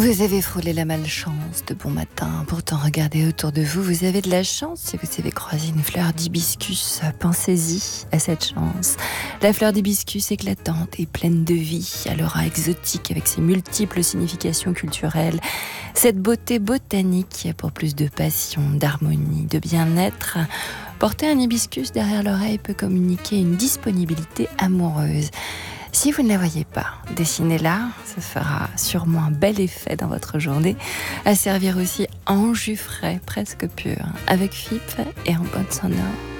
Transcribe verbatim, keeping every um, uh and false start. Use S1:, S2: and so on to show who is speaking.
S1: Vous avez frôlé la malchance de bon matin, pourtant regardez autour de vous, vous avez de la chance si vous avez croisé une fleur d'hibiscus. Pensez-y à cette chance. La fleur d'hibiscus éclatante et pleine de vie, à l'aura exotique avec ses multiples significations culturelles. Cette beauté botanique pour plus de passion, d'harmonie, de bien-être. Porter un hibiscus derrière l'oreille peut communiquer une disponibilité amoureuse. Si vous ne la voyez pas, dessinez-la, ça fera sûrement un bel effet dans votre journée. À servir aussi en jus frais, presque pur, avec F I P et en boîte sonore.